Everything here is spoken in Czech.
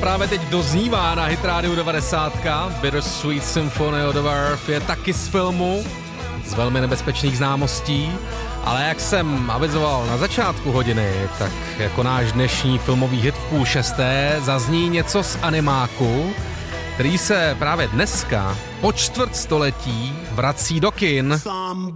právě teď doznívá na Hit Radio 90. Bittersweet Symphony of the Earth je taky z filmu, z velmi nebezpečných známostí, ale jak jsem avizoval na začátku hodiny, tak jako náš dnešní filmový hit v 5:30 zazní něco z animáku, který se právě dneska po čtvrtstoletí vrací do kin.